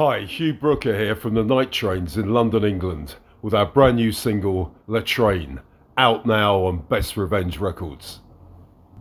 Hi, Hugh Brooker here from the Night Trains in London, England, with our brand new single, La Train, out now on Best Revenge Records.